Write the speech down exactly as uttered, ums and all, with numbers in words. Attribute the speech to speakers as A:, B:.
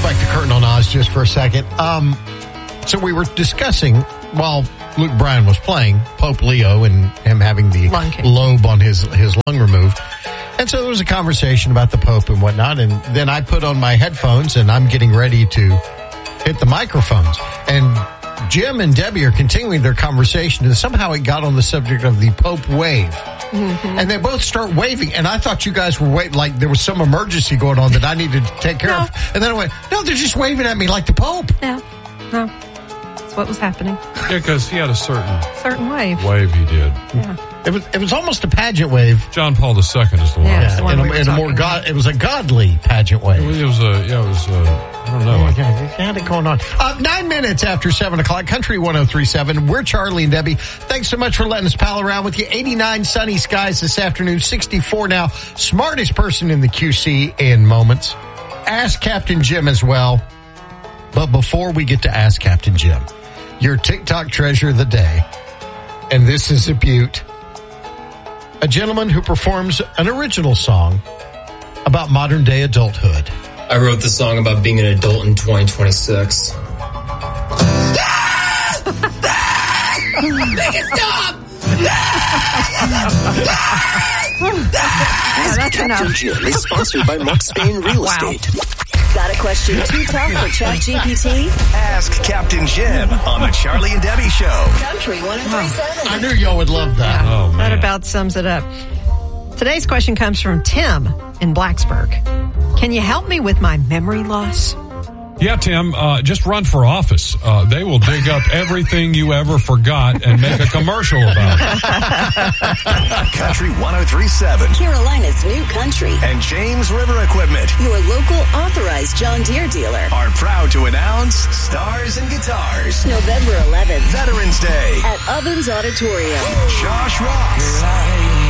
A: back the curtain on Oz just for a second. Um, so we were discussing while Luke Bryan was playing Pope Leo and him having the lobe on his, his lung removed. And so there was a conversation about the Pope and whatnot. And then I put on my headphones and I'm getting ready to hit the microphones. And Jim and Debbie are continuing their conversation. And somehow it got on the subject of the Pope wave. Mm-hmm. And they both start waving. And I thought you guys were waiting like there was some emergency going on that I needed to take care
B: no.
A: of. And then I went, no, they're just waving at me like the Pope.
B: No, no. That's what was happening.
C: Yeah, because he had a certain
B: certain wave.
C: Wave he did.
B: Yeah.
A: It was it was almost a pageant wave.
C: John Paul the Second is the one.
B: Yeah, the one
A: in
B: we
A: a, in a more god, it was a godly pageant wave.
C: It was, it was a yeah, it was a, I don't know.
A: Yeah, yeah, you had it going on. Uh, nine minutes after seven o'clock, Country one oh three point seven. We're Charlie and Debbie. Thanks so much for letting us pal around with you. eighty-nine sunny skies this afternoon, sixty-four now. Smartest person in the Q C in moments. Ask Captain Jim as well. But before we get to Ask Captain Jim, your TikTok treasure of the day, and this is a beaut. A gentleman who performs an original song about modern day adulthood.
D: I wrote the song about being an adult in twenty twenty-six.
E: Make it stop!
F: Ask Captain Jim is sponsored by Mark Spain Real
B: Wow.
F: Estate.
G: Got a question too tough for ChatGPT?
H: Ask Captain Jim on the Charlie and Debbie Show.
G: Country one oh three point seven.
A: I knew y'all would love that.
C: Oh, man.
B: That about sums it up. Today's question comes from Tim in Blacksburg. Can you help me with my memory loss?
C: Yeah, Tim, uh, just run for office. Uh, they will dig up everything you ever forgot and make a commercial about it.
H: Country one oh three point seven.
G: Carolina's new country.
H: And James River Equipment
G: Your local authorized John Deere dealer.
H: are proud to announce Stars and Guitars.
G: November eleventh
H: Veterans Day.
G: at Ovens Auditorium.
H: Josh Ross.